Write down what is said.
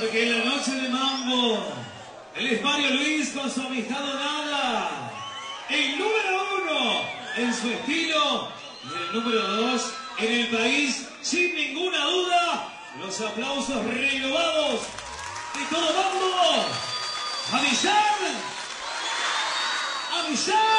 Porque en la noche de mambo, él es Mario Luis con su amistad donada. El número 1 en su estilo y el número 2 en el país, sin ninguna duda. Los aplausos renovados de todo mambo. ¡Avisar! ¡Avisar!